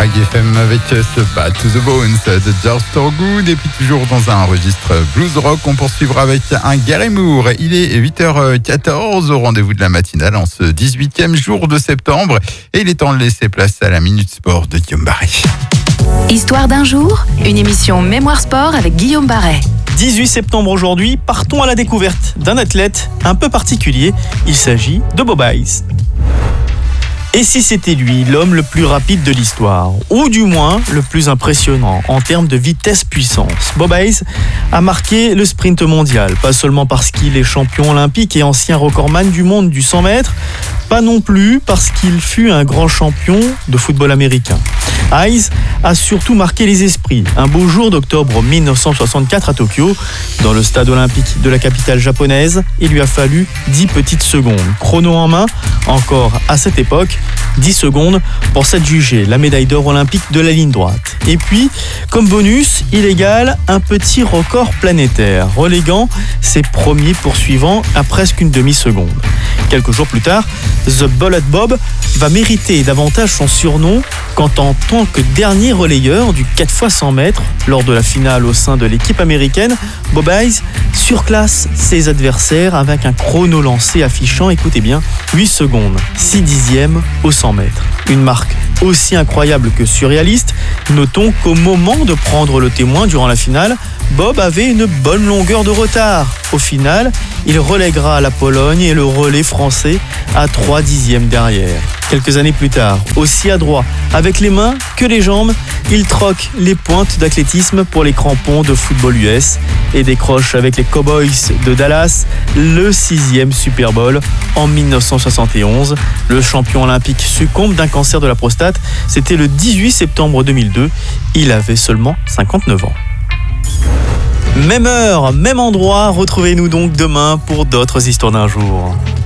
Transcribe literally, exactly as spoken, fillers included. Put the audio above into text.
Craig F M avec ce Bad to the Bones de George Thorogood. Et puis toujours dans un registre blues rock, on poursuivra avec un Gary Moore. Il est huit heures quatorze au rendez-vous de la matinale en ce dix-huitième jour de septembre. Et il est temps de laisser place à la Minute Sport de Guillaume Barret. Histoire d'un jour, une émission Mémoire Sport avec Guillaume Barret. dix-huit septembre aujourd'hui, partons à la découverte d'un athlète un peu particulier. Il s'agit de Bob Hayes. Et si c'était lui, l'homme le plus rapide de l'histoire, ou du moins le plus impressionnant en termes de vitesse-puissance? Bob Hayes a marqué le sprint mondial, pas seulement parce qu'il est champion olympique et ancien recordman du monde du cent mètres, pas non plus parce qu'il fut un grand champion de football américain. Hayes a surtout marqué les esprits. Un beau jour d'octobre mille neuf cent soixante-quatre à Tokyo, dans le stade olympique de la capitale japonaise, il lui a fallu dix petites secondes. Chrono en main, encore à cette époque, dix secondes pour s'adjuger la médaille d'or olympique de la ligne droite. Et puis, comme bonus, il égale un petit record planétaire, reléguant ses premiers poursuivants à presque une demi-seconde. Quelques jours plus tard, The Bullet Bob va mériter davantage son surnom quand en tant que dernier relayeur du quatre fois cent mètres lors de la finale au sein de l'équipe américaine, Bob Hayes surclasse ses adversaires avec un chrono lancé affichant, écoutez bien, huit secondes, six dixièmes au cent mètres. Une marque aussi incroyable que surréaliste. Notons qu'au moment de prendre le témoin durant la finale, Bob avait une bonne longueur de retard. Au final, il relèguera la Pologne et le relais français à trois dixièmes derrière. Quelques années plus tard, aussi adroit avec les mains que les jambes, il troque les pointes d'athlétisme pour les crampons de football U S et décroche avec les Cowboys de Dallas le sixième Super Bowl en mille neuf cent soixante et onze. Le champion olympique succombe d'un cancer de la prostate. C'était le dix-huit septembre deux mille deux. Il avait seulement cinquante-neuf ans. Même heure, même endroit, retrouvez-nous donc demain pour d'autres histoires d'un jour.